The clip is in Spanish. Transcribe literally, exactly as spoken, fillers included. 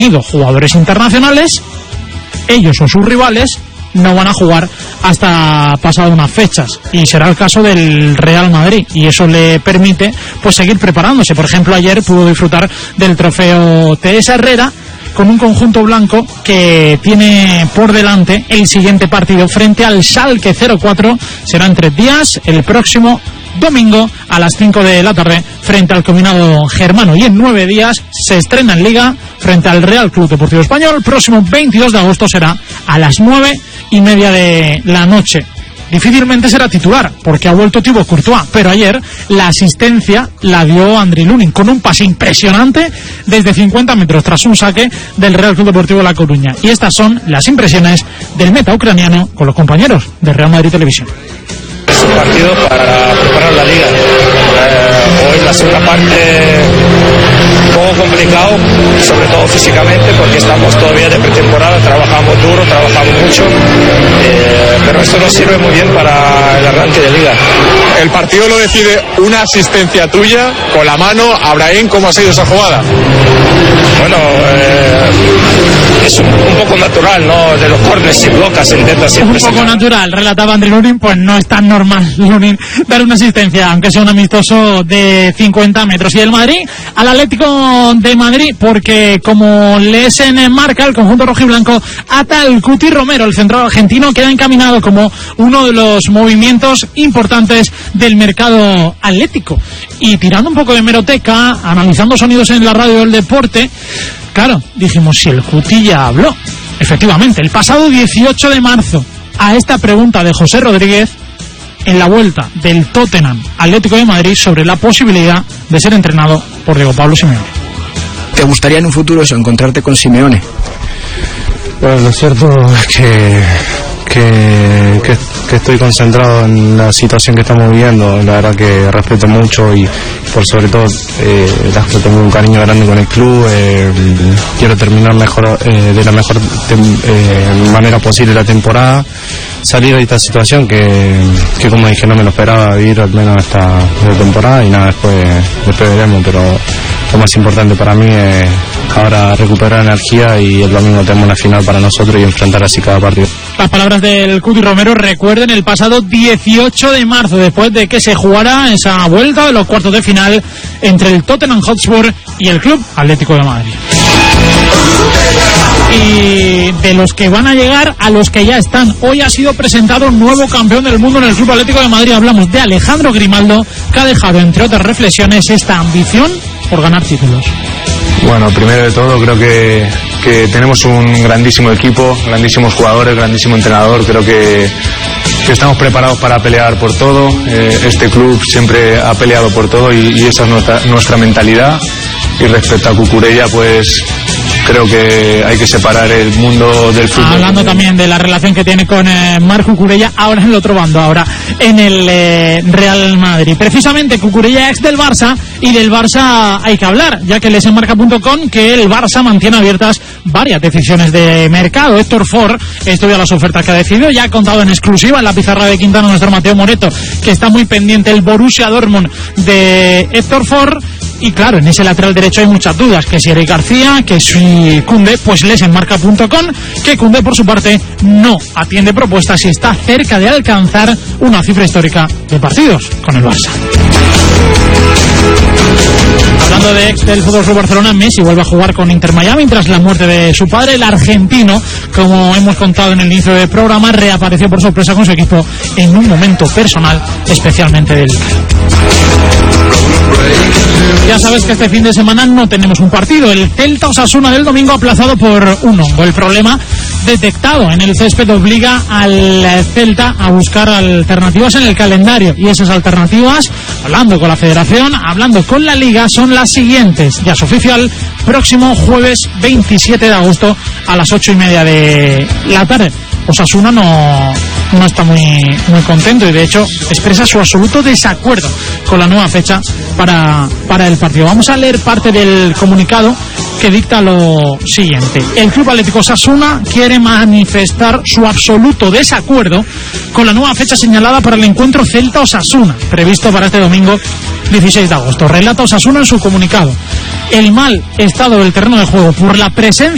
tenido jugadores internacionales, ellos o sus rivales no van a jugar hasta pasado unas fechas, y será el caso del Real Madrid, y eso le permite pues seguir preparándose. Por ejemplo, ayer pudo disfrutar del trofeo T S Herrera con un conjunto blanco que tiene por delante el siguiente partido frente al Schalke cero cuatro. Será en tres días, el próximo domingo a las cinco de la tarde frente al combinado germano, y en nueve días se estrena en Liga frente al Real Club Deportivo Español. El próximo veintidós de agosto será a las nueve y media de la noche. Difícilmente será titular porque ha vuelto Thibaut Courtois, pero ayer la asistencia la dio Andriy Lunin con un pase impresionante desde cincuenta metros tras un saque del Real Club Deportivo La Coruña. Y estas son las impresiones del meta ucraniano con los compañeros de Real Madrid Televisión. Es un partido para preparar la liga. Eh, hoy la segunda parte un poco complicado, sobre todo físicamente, porque estamos todavía de pretemporada, trabajamos duro, trabajamos mucho, eh, pero esto nos sirve muy bien para el arranque de liga. El partido lo decide una asistencia tuya con la mano. Abraham, ¿cómo ha sido esa jugada? Bueno, eh, es un, un poco natural, ¿no? De los córneres, si blocas, se intenta siempre. Un poco sacar. Natural, relataba Andriy Lunin, pues no es tan normal Lunin dar una asistencia, aunque sea un amistoso de cincuenta metros. Y el Madrid al Atlético de Madrid, porque como les en marca el conjunto rojiblanco, ata el Cuti Romero, el central argentino, queda encaminado como uno de los movimientos importantes del mercado atlético. Y tirando un poco de hemeroteca, analizando sonidos en la radio del deporte, claro, dijimos, si el Cuti ya habló. Efectivamente, el pasado dieciocho de marzo, a esta pregunta de José Rodríguez, en la vuelta del Tottenham Atlético de Madrid sobre la posibilidad de ser entrenado por Diego Pablo Simeone. ¿Te gustaría en un futuro eso, encontrarte con Simeone? Bueno, lo cierto es que, que, que, que estoy concentrado en la situación que estamos viviendo. La verdad que respeto mucho y por sobre todo eh, tengo un cariño grande con el club. Eh, quiero terminar mejor eh, de la mejor tem- eh, manera posible la temporada, salir de esta situación que, que como dije no me lo esperaba vivir al menos esta, esta temporada, y nada, después, después veremos, pero lo más importante para mí es ahora recuperar energía, y el domingo tenemos una final para nosotros y enfrentar así cada partido. Las palabras del Cuti Romero, recuerden, el pasado dieciocho de marzo, después de que se jugara esa vuelta de los cuartos de final entre el Tottenham Hotspur y el Club Atlético de Madrid. Y de los que van a llegar a los que ya están, hoy ha sido presentado un nuevo campeón del mundo en el Club Atlético de Madrid. Hablamos de Alejandro Grimaldo, que ha dejado, entre otras reflexiones, esta ambición por ganar títulos. Bueno, primero de todo creo que, que tenemos un grandísimo equipo, grandísimos jugadores, grandísimo entrenador. Creo que, que estamos preparados para pelear por todo. Eh, este club siempre ha peleado por todo, y, y esa es nuestra, nuestra mentalidad. Y respecto a Cucurella, pues creo que hay que separar el mundo del fútbol. Hablando también de la relación que tiene con eh, Marc Cucurella, ahora en el otro bando, ahora en el eh, Real Madrid. Precisamente Cucurella, ex del Barça, y del Barça hay que hablar, ya que lees en marca punto com que el Barça mantiene abiertas varias decisiones de mercado. Héctor Ford estudia las ofertas que ha decidido, ya ha contado en exclusiva en la pizarra de Quintana nuestro Mateo Moreto, que está muy pendiente el Borussia Dortmund de Héctor Ford. Y claro, en ese lateral derecho hay muchas dudas, que si Eric García, que si Koundé. Pues lees en marca punto com que Koundé, por su parte, no atiende propuestas y está cerca de alcanzar una cifra histórica de partidos con el Barça. Hablando de ex del F C Barcelona, Messi vuelve a jugar con Inter Miami tras la muerte de su padre. El argentino, como hemos contado en el inicio del programa, reapareció por sorpresa con su equipo en un momento personal especialmente delicado. Ya sabes que este fin de semana no tenemos un partido. El Celta Osasuna del domingo aplazado por un hongo. El problema detectado en el césped obliga al Celta a buscar alternativas en el calendario, y esas alternativas, hablando con la Federación, hablando con la Liga, son las siguientes. Ya es oficial, próximo jueves veintisiete de agosto a las ocho y media de la tarde. Osasuna no, no está muy, muy contento, y de hecho expresa su absoluto desacuerdo con la nueva fecha para, para el partido. Vamos a leer parte del comunicado que dicta lo siguiente. El Club Atlético Osasuna quiere manifestar su absoluto desacuerdo con la nueva fecha señalada para el encuentro Celta-Osasuna, previsto para este domingo dieciséis de agosto. Relata Osasuna en su comunicado: el mal estado del terreno de juego por la presencia